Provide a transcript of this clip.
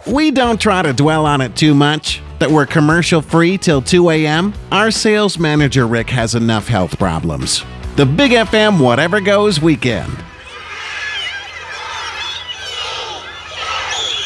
We don't try to dwell on it too much. That we're commercial free till 2 a.m. Our sales manager Rick has enough health problems. The Big FM Whatever Goes Weekend.